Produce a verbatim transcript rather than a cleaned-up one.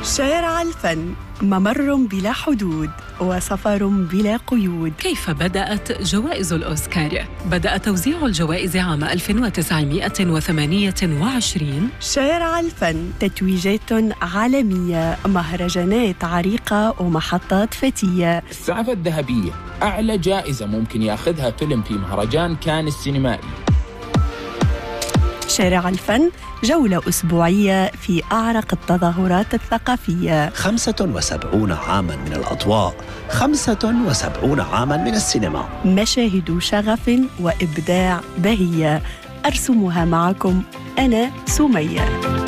شارع الفن، ممر بلا حدود وسفر بلا قيود. كيف بدأت جوائز الأوسكار؟ بدأ توزيع الجوائز عام ألف وتسعمائة وثمانية وعشرين. شارع الفن، تتويجات عالمية، مهرجانات عريقة ومحطات فتية. السعفة الذهبية أعلى جائزة ممكن يأخذها فيلم في مهرجان كان السينمائي. شارع الفن، جولة أسبوعية في أعرق التظاهرات الثقافية. خمسة وسبعون عاماً من الأضواء، خمسة وسبعون عاماً من السينما. مشاهد شغف وإبداع بهية، أرسمها معكم أنا سمية.